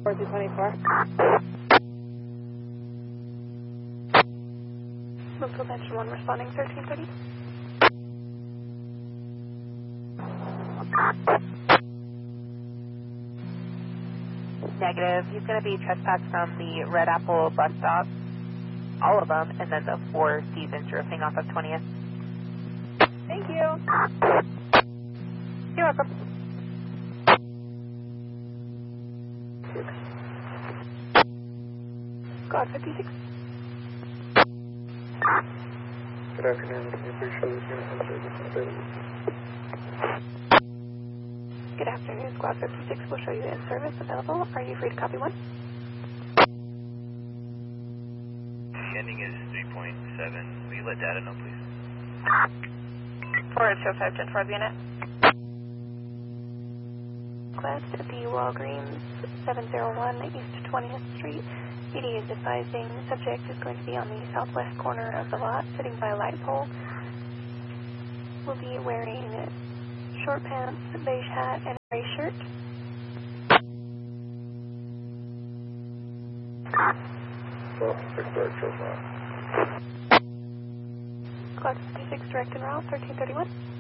4224. Move to attention 1, responding 1330. Negative. He's going to be trespassed from the Red Apple bus stop, all of them, and then the Four Seasons roofing off of 20th. Thank you. You're welcome. Squad 56. Good afternoon. Can you please show this unit in service available? Good afternoon, Squad 56 will show you in service available. Are you free to copy 1? Ending is 3.7. Will you let data know, please? 405 for the unit. Request at the Walgreens 701 East 20th Street. ED is advising subject is going to be on the southwest corner of the lot, sitting by a light pole. Will be wearing short pants, beige hat, and a gray shirt. Well, 6 direct shows on. Squad 56 direct en route 1331.